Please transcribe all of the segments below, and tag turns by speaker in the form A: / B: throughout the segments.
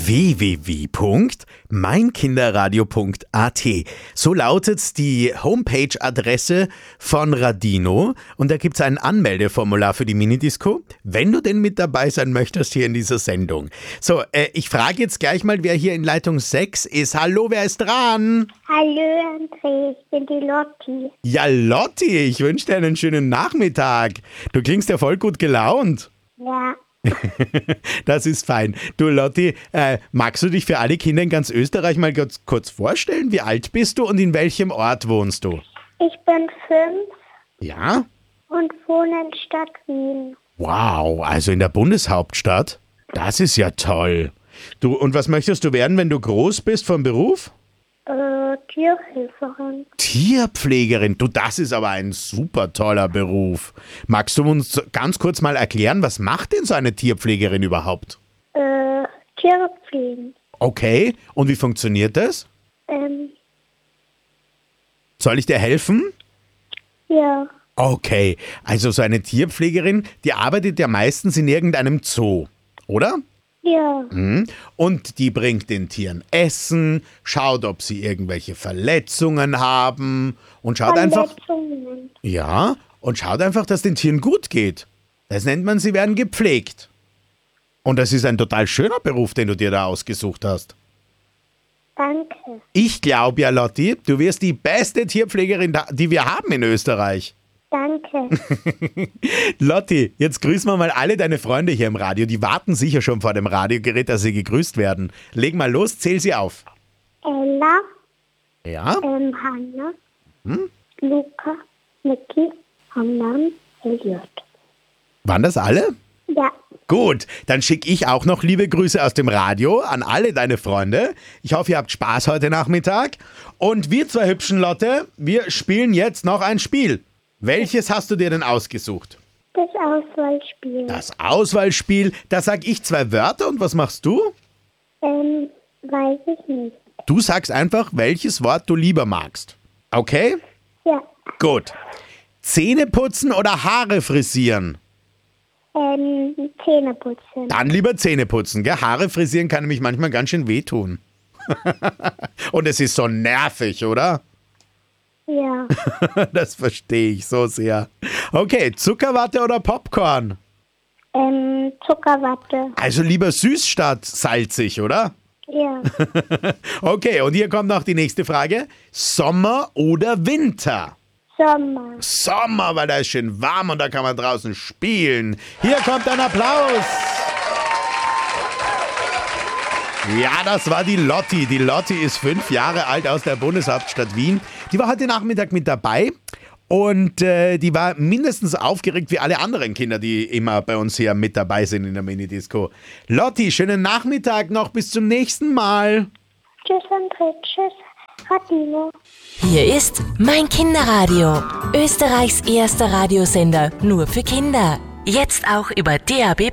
A: www.meinkinderradio.at. So lautet die Homepage-Adresse von Radino. Und da gibt es ein Anmeldeformular für die Minidisco, wenn du denn mit dabei sein möchtest hier in dieser Sendung. So, ich frage jetzt gleich mal, wer hier in Leitung 6 ist. Hallo, wer ist dran?
B: Hallo André, ich bin die Lotti.
A: Ja, Lotti, ich wünsche dir einen schönen Nachmittag. Du klingst ja voll gut gelaunt.
B: Ja.
A: Das ist fein. Du Lotti, magst du dich für alle Kinder in ganz Österreich mal kurz vorstellen? Wie alt bist du und in welchem Ort wohnst du?
B: Ich bin 5
A: Ja?
B: und wohne in Stadt Wien.
A: Wow, also in der Bundeshauptstadt? Das ist ja toll. Du, und was möchtest du werden, wenn du groß bist vom Beruf?
B: Tierhelferin.
A: Tierpflegerin. Du, das ist aber ein super toller Beruf. Magst du uns ganz kurz mal erklären, was macht denn so eine Tierpflegerin überhaupt?
B: Tiere pflegen.
A: Okay, und wie funktioniert das? Soll ich dir helfen?
B: Ja.
A: Okay, also so eine Tierpflegerin, die arbeitet ja meistens in irgendeinem Zoo, oder?
B: Ja.
A: Und die bringt den Tieren Essen, schaut, ob sie irgendwelche Verletzungen haben und schaut einfach, dass den Tieren gut geht. Das nennt man, sie werden gepflegt. Und das ist ein total schöner Beruf, den du dir da ausgesucht hast.
B: Danke.
A: Ich glaube ja, Lotti, du wirst die beste Tierpflegerin, die wir haben in Österreich.
B: Danke.
A: Lotti, jetzt grüßen wir mal alle deine Freunde hier im Radio. Die warten sicher schon vor dem Radiogerät, dass sie gegrüßt werden. Leg mal los, zähl sie auf.
B: Ella.
A: Ja?
B: Hanna. Luca. Niki. Hamnan. Elliot.
A: Waren das alle?
B: Ja.
A: Gut, dann schicke ich auch noch liebe Grüße aus dem Radio an alle deine Freunde. Ich hoffe, ihr habt Spaß heute Nachmittag. Und wir zwei hübschen Lotte, wir spielen jetzt noch ein Spiel. Welches hast du dir denn ausgesucht?
B: Das Auswahlspiel.
A: Das Auswahlspiel, da sag ich 2 Wörter und was machst du?
B: Weiß ich nicht.
A: Du sagst einfach, welches Wort du lieber magst. Okay?
B: Ja.
A: Gut. Zähne putzen oder Haare frisieren?
B: Zähne putzen.
A: Dann lieber Zähne putzen, gell? Haare frisieren kann nämlich manchmal ganz schön wehtun. Und es ist so nervig, oder?
B: Ja.
A: Das verstehe ich so sehr. Okay, Zuckerwatte oder Popcorn?
B: Zuckerwatte.
A: Also lieber süß statt salzig, oder?
B: Ja.
A: Okay, und hier kommt noch die nächste Frage. Sommer oder Winter?
B: Sommer.
A: Sommer, weil da ist schön warm und da kann man draußen spielen. Hier kommt ein Applaus. Ja, das war die Lotti. Die Lotti ist 5 Jahre alt aus der Bundeshauptstadt Wien. Die war heute Nachmittag mit dabei und die war mindestens aufgeregt wie alle anderen Kinder, die immer bei uns hier mit dabei sind in der Minidisco. Lotti, schönen Nachmittag noch, bis zum nächsten Mal.
B: Tschüss André, tschüss Radino.
C: Hier ist Mein Kinderradio, Österreichs erster Radiosender, nur für Kinder. Jetzt auch über DAB+.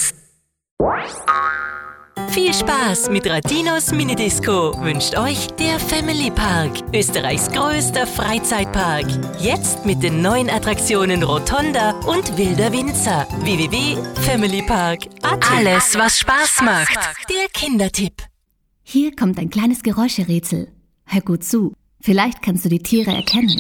C: Viel Spaß mit Radinos Minidisco wünscht euch der Family Park, Österreichs größter Freizeitpark. Jetzt mit den neuen Attraktionen Rotonda und Wilder Winzer. www.familypark.at. Alles, was Spaß macht. Der Kindertipp.
D: Hier kommt ein kleines Geräuscherätsel. Hör gut zu. Vielleicht kannst du die Tiere erkennen.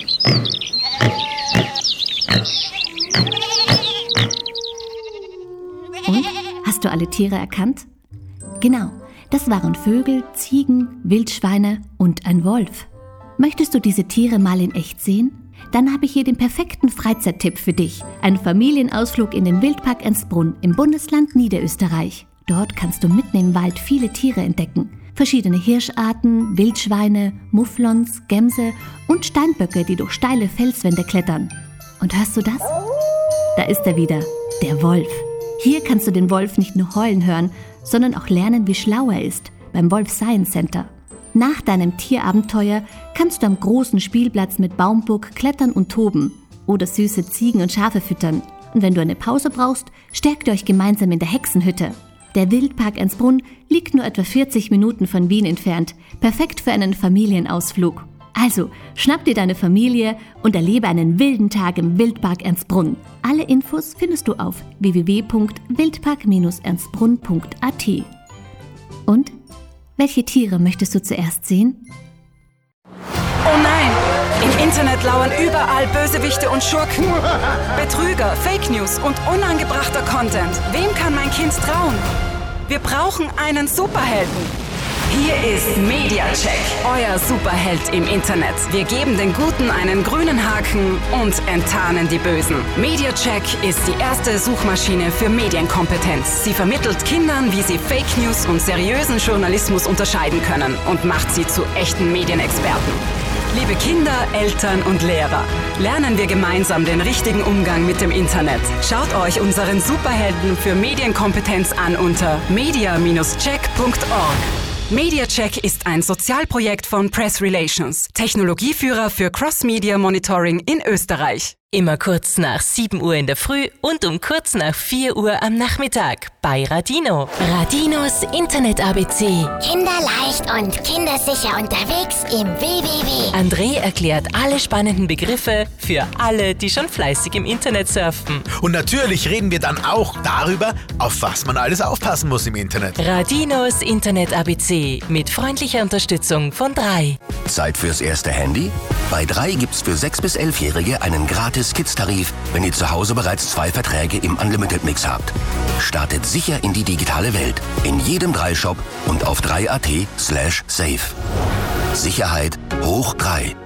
D: Und? Hast du alle Tiere erkannt? Genau, das waren Vögel, Ziegen, Wildschweine und ein Wolf. Möchtest du diese Tiere mal in echt sehen? Dann habe ich hier den perfekten Freizeittipp für dich. Ein Familienausflug in den Wildpark Ensbrunn im Bundesland Niederösterreich. Dort kannst du mitten im Wald viele Tiere entdecken. Verschiedene Hirscharten, Wildschweine, Mufflons, Gämse und Steinböcke, die durch steile Felswände klettern. Und hörst du das? Da ist er wieder, der Wolf. Hier kannst du den Wolf nicht nur heulen hören, sondern auch lernen, wie schlau er ist, beim Wolf Science Center. Nach deinem Tierabenteuer kannst du am großen Spielplatz mit Baumburg klettern und toben oder süße Ziegen und Schafe füttern. Und wenn du eine Pause brauchst, stärkt ihr euch gemeinsam in der Hexenhütte. Der Wildpark Ensbrunn liegt nur etwa 40 Minuten von Wien entfernt. Perfekt für einen Familienausflug. Also, schnapp dir deine Familie und erlebe einen wilden Tag im Wildpark Ensbrunn. Alle Infos findest du auf www.wildpark-ensbrunn.at. Und Welche Tiere möchtest du zuerst sehen?
E: Oh nein! Im Internet lauern überall Bösewichte und Schurken. Betrüger, Fake News und unangebrachter Content. Wem kann mein Kind trauen? Wir brauchen einen Superhelden. Hier ist Mediacheck, euer Superheld im Internet. Wir geben den Guten einen grünen Haken und enttarnen die Bösen. Mediacheck ist die erste Suchmaschine für Medienkompetenz. Sie vermittelt Kindern, wie sie Fake News und seriösen Journalismus unterscheiden können und macht sie zu echten Medienexperten. Liebe Kinder, Eltern und Lehrer, lernen wir gemeinsam den richtigen Umgang mit dem Internet. Schaut euch unseren Superhelden für Medienkompetenz an unter media-check.org. Mediacheck ist ein Sozialprojekt von Press Relations, Technologieführer für Cross-Media Monitoring in Österreich.
C: Immer kurz nach 7 Uhr in der Früh und um kurz nach 4 Uhr am Nachmittag bei Radino. Radinos Internet-ABC.
F: Kinderleicht und kindersicher unterwegs im WWW.
C: André erklärt alle spannenden Begriffe für alle, die schon fleißig im Internet surfen.
A: Und natürlich reden wir dann auch darüber, auf was man alles aufpassen muss im Internet.
C: Radinos Internet-ABC mit freundlicher Unterstützung von 3.
G: Zeit fürs erste Handy? Bei 3 gibt's für 6- bis 11-Jährige einen gratis Kids-Tarif, wenn ihr zu Hause bereits 2 Verträge im Unlimited-Mix habt. Startet sicher in die digitale Welt. In jedem 3-Shop und auf 3.at/safe. Sicherheit hoch 3.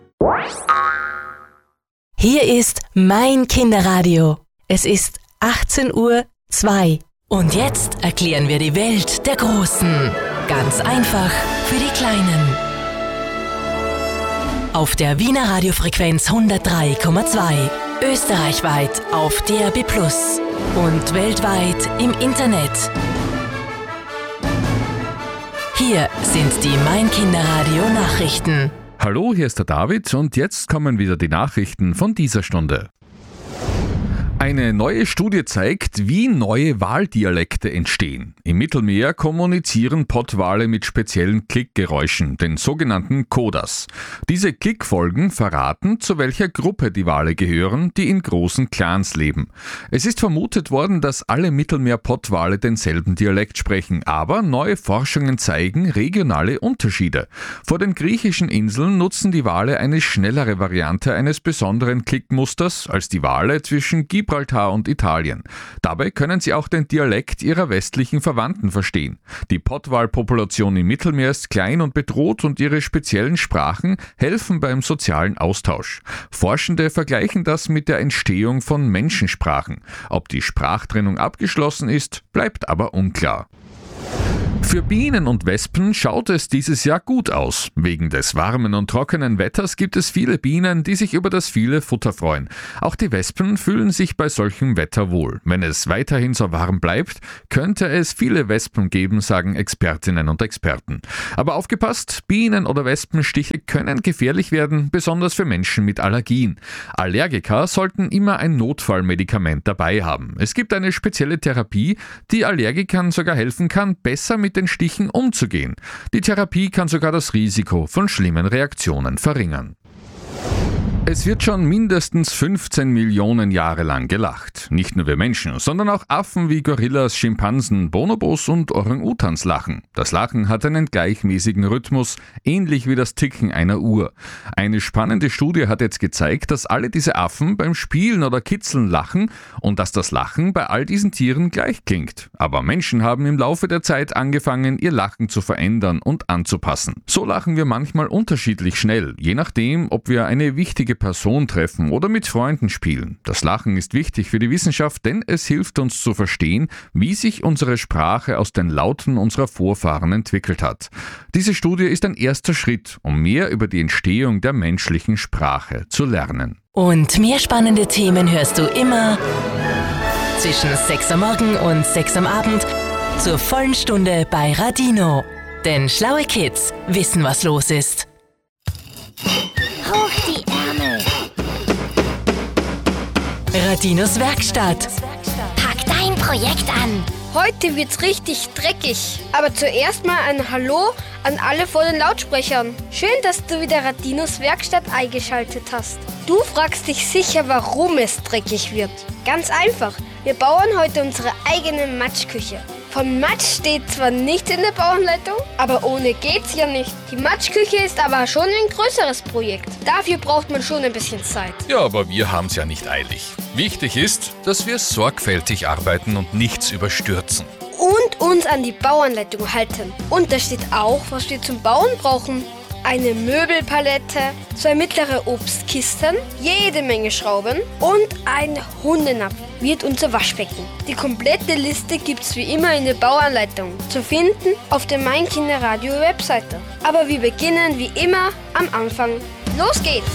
C: Hier ist mein Kinderradio. Es ist 18:02 Uhr. Und jetzt erklären wir die Welt der Großen. Ganz einfach für die Kleinen. Auf der Wiener Radiofrequenz 103,2, österreichweit auf DAB+ und weltweit im Internet. Hier sind die Mein Kinderradio Nachrichten.
H: Hallo, hier ist der David und jetzt kommen wieder die Nachrichten von dieser Stunde. Eine neue Studie zeigt, wie neue Wahldialekte entstehen. Im Mittelmeer kommunizieren Pottwale mit speziellen Klickgeräuschen, den sogenannten Codas. Diese Klickfolgen verraten, zu welcher Gruppe die Wale gehören, die in großen Clans leben. Es ist vermutet worden, dass alle Mittelmeer-Pottwale denselben Dialekt sprechen, aber neue Forschungen zeigen regionale Unterschiede. Vor den griechischen Inseln nutzen die Wale eine schnellere Variante eines besonderen Klickmusters als die Wale zwischen Gibraltar und Italien. Dabei können sie auch den Dialekt ihrer westlichen Verwandten verstehen. Die Pottwalpopulation im Mittelmeer ist klein und bedroht und ihre speziellen Sprachen helfen beim sozialen Austausch. Forschende vergleichen das mit der Entstehung von Menschensprachen. Ob die Sprachtrennung abgeschlossen ist, bleibt aber unklar. Für Bienen und Wespen schaut es dieses Jahr gut aus. Wegen des warmen und trockenen Wetters gibt es viele Bienen, die sich über das viele Futter freuen. Auch die Wespen fühlen sich bei solchem Wetter wohl. Wenn es weiterhin so warm bleibt, könnte es viele Wespen geben, sagen Expertinnen und Experten. Aber aufgepasst, Bienen- oder Wespenstiche können gefährlich werden, besonders für Menschen mit Allergien. Allergiker sollten immer ein Notfallmedikament dabei haben. Es gibt eine spezielle Therapie, die Allergikern sogar helfen kann, besser mit den Stichen umzugehen. Die Therapie kann sogar das Risiko von schlimmen Reaktionen verringern. Es wird schon mindestens 15 Millionen Jahre lang gelacht. Nicht nur wir Menschen, sondern auch Affen wie Gorillas, Schimpansen, Bonobos und Orang-Utans lachen. Das Lachen hat einen gleichmäßigen Rhythmus, ähnlich wie das Ticken einer Uhr. Eine spannende Studie hat jetzt gezeigt, dass alle diese Affen beim Spielen oder Kitzeln lachen und dass das Lachen bei all diesen Tieren gleich klingt. Aber Menschen haben im Laufe der Zeit angefangen, ihr Lachen zu verändern und anzupassen. So lachen wir manchmal unterschiedlich schnell, je nachdem, ob wir eine wichtige Person treffen oder mit Freunden spielen. Das Lachen ist wichtig für die Wissenschaft, denn es hilft uns zu verstehen, wie sich unsere Sprache aus den Lauten unserer Vorfahren entwickelt hat. Diese Studie ist ein erster Schritt, um mehr über die Entstehung der menschlichen Sprache zu lernen.
C: Und mehr spannende Themen hörst du immer zwischen 6 am Morgen und 6 am Abend zur vollen Stunde bei Radino. Denn schlaue Kids wissen, was los ist.
F: Hoch die Ärmel.
C: Radinos Werkstatt.
F: Pack dein Projekt an.
I: Heute wird's richtig dreckig. Aber zuerst mal ein Hallo an alle vor den Lautsprechern. Schön, dass du wieder Radinos Werkstatt eingeschaltet hast. Du fragst dich sicher, warum es dreckig wird. Ganz einfach. Wir bauen heute unsere eigene Matschküche. Von Matsch steht zwar nicht in der Bauanleitung, aber ohne geht's ja nicht. Die Matschküche ist aber schon ein größeres Projekt. Dafür braucht man schon ein bisschen Zeit.
H: Ja, aber wir haben's ja nicht eilig. Wichtig ist, dass wir sorgfältig arbeiten und nichts überstürzen.
I: Und uns an die Bauanleitung halten. Und da steht auch, was wir zum Bauen brauchen. Eine Möbelpalette, 2 mittlere Obstkisten, jede Menge Schrauben und ein Hundenapf wird unser Waschbecken. Die komplette Liste gibt's wie immer in der Bauanleitung zu finden auf der Mein Kinderradio Webseite. Aber wir beginnen wie immer am Anfang. Los geht's!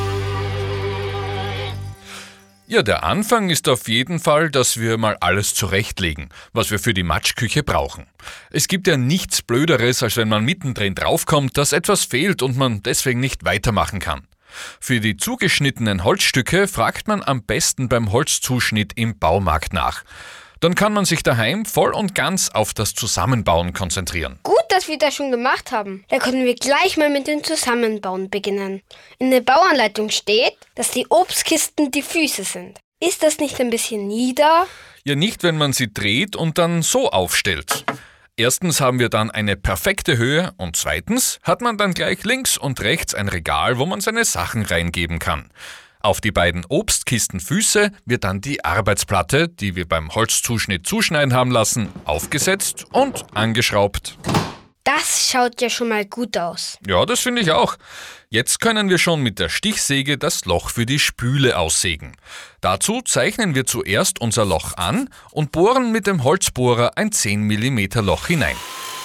H: Ja, der Anfang ist auf jeden Fall, dass wir mal alles zurechtlegen, was wir für die Matschküche brauchen. Es gibt ja nichts Blöderes, als wenn man mittendrin draufkommt, dass etwas fehlt und man deswegen nicht weitermachen kann. Für die zugeschnittenen Holzstücke fragt man am besten beim Holzzuschnitt im Baumarkt nach. Dann kann man sich daheim voll und ganz auf das Zusammenbauen konzentrieren.
I: Gut, dass wir das schon gemacht haben. Da können wir gleich mal mit dem Zusammenbauen beginnen. In der Bauanleitung steht, dass die Obstkisten die Füße sind. Ist das nicht ein bisschen nieder?
H: Ja, nicht, wenn man sie dreht und dann so aufstellt. Erstens haben wir dann eine perfekte Höhe und zweitens hat man dann gleich links und rechts ein Regal, wo man seine Sachen reingeben kann. Auf die beiden Obstkistenfüße wird dann die Arbeitsplatte, die wir beim Holzzuschnitt zuschneiden haben lassen, aufgesetzt und angeschraubt.
I: Das schaut ja schon mal gut aus.
H: Ja, das finde ich auch. Jetzt können wir schon mit der Stichsäge das Loch für die Spüle aussägen. Dazu zeichnen wir zuerst unser Loch an und bohren mit dem Holzbohrer ein 10 mm Loch hinein.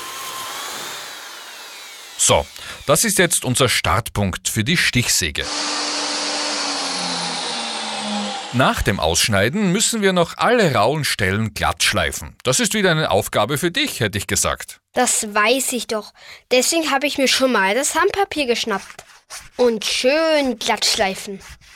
H: So, das ist jetzt unser Startpunkt für die Stichsäge. Nach dem Ausschneiden müssen wir noch alle rauen Stellen glatt schleifen. Das ist wieder eine Aufgabe für dich, hätte ich gesagt.
I: Das weiß ich doch. Deswegen habe ich mir schon mal das Sandpapier geschnappt. Und schön glatt schleifen.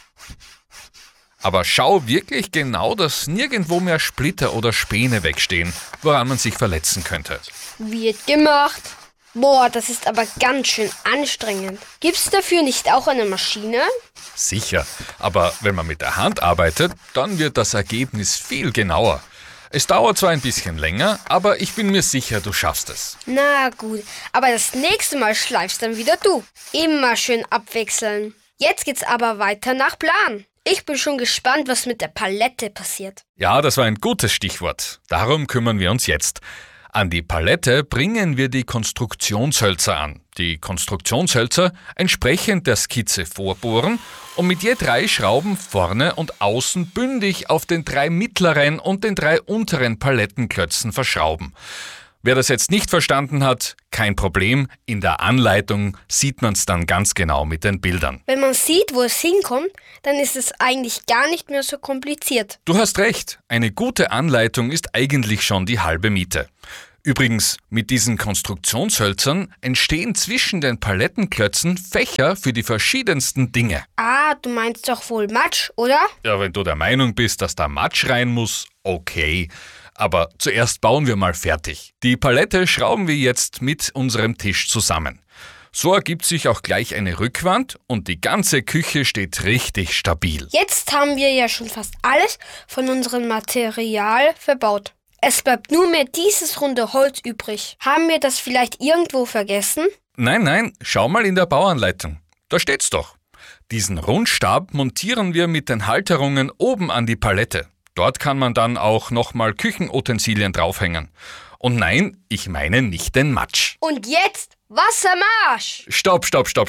H: Aber schau wirklich genau, dass nirgendwo mehr Splitter oder Späne wegstehen, woran man sich verletzen könnte.
I: Wird gemacht. Boah, das ist aber ganz schön anstrengend. Gibt's dafür nicht auch eine Maschine?
H: Sicher, aber wenn man mit der Hand arbeitet, dann wird das Ergebnis viel genauer. Es dauert zwar ein bisschen länger, aber ich bin mir sicher, du schaffst es.
I: Na gut, aber das nächste Mal schleifst dann wieder du. Immer schön abwechseln. Jetzt geht's aber weiter nach Plan. Ich bin schon gespannt, was mit der Palette passiert.
H: Ja, das war ein gutes Stichwort. Darum kümmern wir uns jetzt. An die Palette bringen wir die Konstruktionshölzer an. Die Konstruktionshölzer entsprechend der Skizze vorbohren und mit je 3 Schrauben vorne und außen bündig auf den 3 mittleren und den 3 unteren Palettenklötzen verschrauben. Wer das jetzt nicht verstanden hat, kein Problem. In der Anleitung sieht man es dann ganz genau mit den Bildern.
I: Wenn man sieht, wo es hinkommt, dann ist es eigentlich gar nicht mehr so kompliziert.
H: Du hast recht, eine gute Anleitung ist eigentlich schon die halbe Miete. Übrigens, mit diesen Konstruktionshölzern entstehen zwischen den Palettenklötzen Fächer für die verschiedensten Dinge.
I: Ah, du meinst doch wohl Matsch, oder?
H: Ja, wenn du der Meinung bist, dass da Matsch rein muss, okay. Aber zuerst bauen wir mal fertig. Die Palette schrauben wir jetzt mit unserem Tisch zusammen. So ergibt sich auch gleich eine Rückwand und die ganze Küche steht richtig stabil.
I: Jetzt haben wir ja schon fast alles von unserem Material verbaut. Es bleibt nur mehr dieses runde Holz übrig. Haben wir das vielleicht irgendwo vergessen?
H: Nein, schau mal in der Bauanleitung. Da steht's doch. Diesen Rundstab montieren wir mit den Halterungen oben an die Palette. Dort kann man dann auch nochmal Küchenutensilien draufhängen. Und nein, ich meine nicht den Matsch.
I: Und jetzt Wassermarsch!
H: Stopp.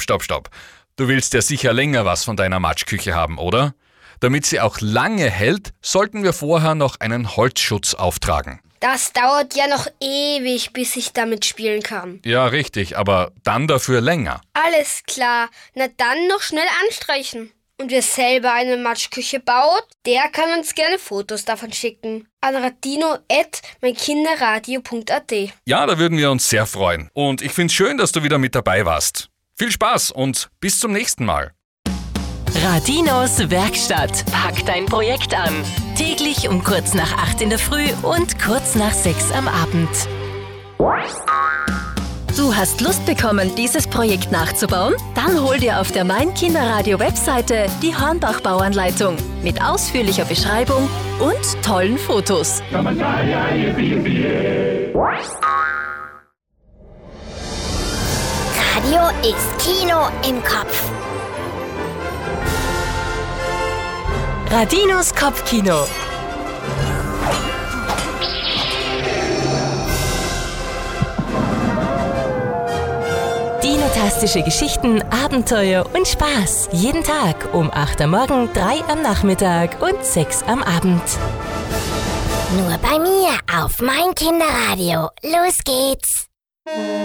H: Du willst ja sicher länger was von deiner Matschküche haben, oder? Damit sie auch lange hält, sollten wir vorher noch einen Holzschutz auftragen.
I: Das dauert ja noch ewig, bis ich damit spielen kann.
H: Ja, richtig, aber dann dafür länger.
I: Alles klar, na dann noch schnell anstreichen. Und wer selber eine Matschküche baut, der kann uns gerne Fotos davon schicken. An radino@meinkinderradio.at.
H: Ja, da würden wir uns sehr freuen. Und ich find's schön, dass du wieder mit dabei warst. Viel Spaß und bis zum nächsten Mal.
C: Radinos Werkstatt. Pack dein Projekt an. Täglich um kurz nach 8 in der Früh und kurz nach 6 am Abend. Du hast Lust bekommen, dieses Projekt nachzubauen? Dann hol dir auf der Mein Kinderradio Webseite die Hornbach-Bauanleitung. mit ausführlicher Beschreibung und tollen Fotos.
F: Radio ist Kino im Kopf.
C: Radinos Kopfkino. Dinotastische Geschichten, Abenteuer und Spaß. Jeden Tag um 8 am Morgen, 3 am Nachmittag und 6 am Abend.
F: Nur bei mir auf mein Kinderradio. Los geht's!